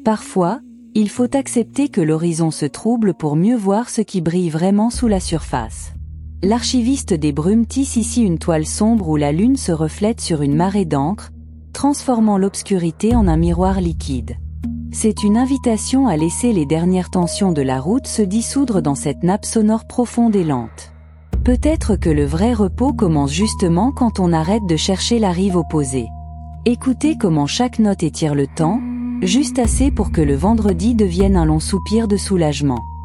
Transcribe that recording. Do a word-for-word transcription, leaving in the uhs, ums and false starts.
Parfois, il faut accepter que l'horizon se trouble pour mieux voir ce qui brille vraiment sous la surface. L'archiviste des brumes tisse ici une toile sombre où la lune se reflète sur une marée d'encre, transformant l'obscurité en un miroir liquide. C'est une invitation à laisser les dernières tensions de la route se dissoudre dans cette nappe sonore profonde et lente. Peut-être que le vrai repos commence justement quand on arrête de chercher la rive opposée. Écoutez comment chaque note étire le temps, juste assez pour que le vendredi devienne un long soupir de soulagement.